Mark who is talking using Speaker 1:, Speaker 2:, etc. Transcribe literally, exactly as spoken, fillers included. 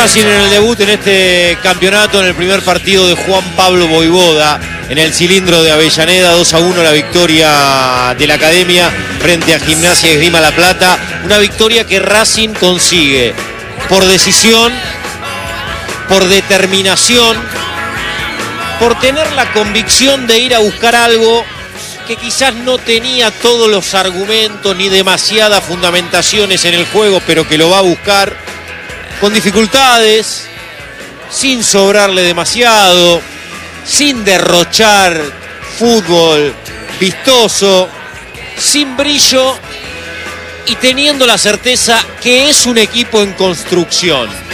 Speaker 1: Racing en el debut en este campeonato, en el primer partido de Juan Pablo Voivoda, en el cilindro de Avellaneda. Dos a uno la victoria de la Academia frente a Gimnasia y Esgrima La Plata. Una victoria que Racing consigue por decisión, por determinación, por tener la convicción de ir a buscar algo que quizás no tenía todos los argumentos ni demasiadas fundamentaciones en el juego, pero que lo va a buscar con dificultades, sin sobrarle demasiado, sin derrochar fútbol vistoso, sin brillo y teniendo la certeza que es un equipo en construcción.